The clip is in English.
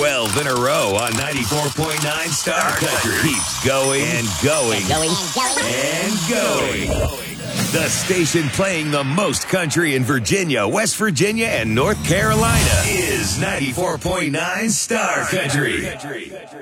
12 in a row on 94.9 Star Country. Keeps going and going and going. The station playing the most country in Virginia, West Virginia, and North Carolina is 94.9 Star Country.